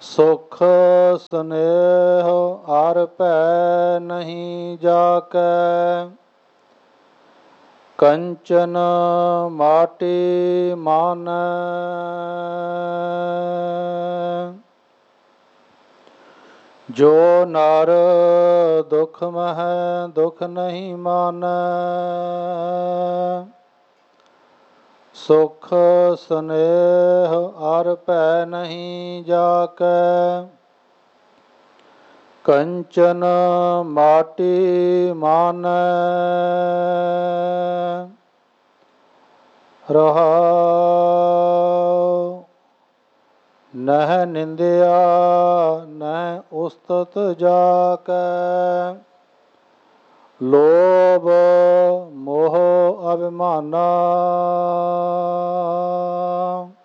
ਸੁਖ ਸਨੇਹ ਹਰ ਭੈ ਨਹੀਂ ਜਾਕੈ। ਕੰਚਨ ਮਾਟੀ ਮਾਨੈ। ਜੋ ਨਰ ਦੁਖ ਮਹਿ ਦੁਖ ਨਹੀਂ ਮਾਨੈ। ਸੁਖ ਸਨੇਹ ਹਰ ਭੈ ਨਹੀਂ ਜਾਕੈ। ਕੰਚਨ ਮਾਟੀ ਮਾਨੈ। ਰਹਾਉ ਨਹਿ ਨਿੰਦਿਆ ਨਹਿ ਉਸਤਤ ਜਾਕੈ। ਲੋਭ ਮੋਹ ਅਭਿਮਾਨਾ।